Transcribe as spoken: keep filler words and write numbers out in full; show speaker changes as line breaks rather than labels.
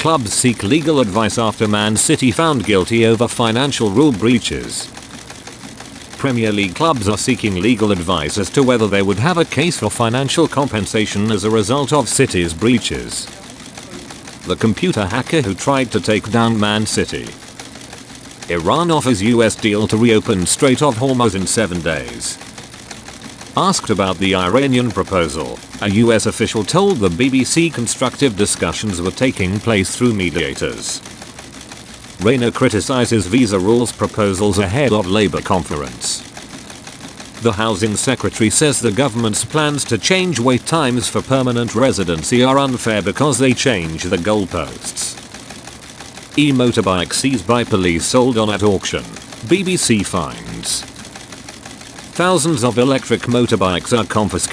clubs seek legal advice after Man City found guilty over financial rule breaches. Premier League clubs are seeking legal advice as to whether they would have a case for financial compensation as a result of City's breaches. The computer hacker who tried to take down Man City. Iran offers U S deal to reopen Strait of Hormuz in seven days. Asked about the Iranian proposal, a U S official told the B B C constructive discussions were taking place through mediators. Rayner criticizes visa rules proposals ahead of Labour conference. The Housing Secretary says the government's plans to change wait times for permanent residency are unfair because they change the goalposts. E-motorbike seized by police sold on at auction, B B C finds. Thousands of electric motorbikes are confiscated